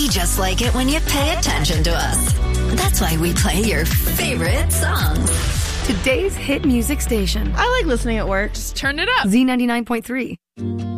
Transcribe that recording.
We just like it when you pay attention to us. That's why we play your favorite songs. Today's hit music station. I like listening at work. Just turn it up. Z99.3.